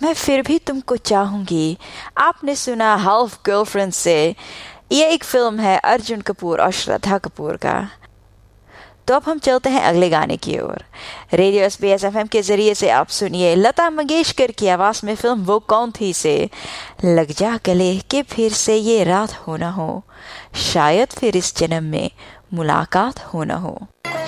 मैं फिर भी तुमको चाहूंगी। आपने सुना हाफ गर्लफ्रेंड से। ये एक फिल्म है अर्जुन कपूर और श्रद्धा कपूर का। तो अब हम चलते हैं अगले गाने की ओर। रेडियो SBS FM के जरिए से आप सुनिए लता मंगेशकर की आवाज में फिल्म वो कौन थी से लग जा गले कि फिर से ये रात हो ना हो, शायद फिर इस जन्म में मुलाकात हो ना हो।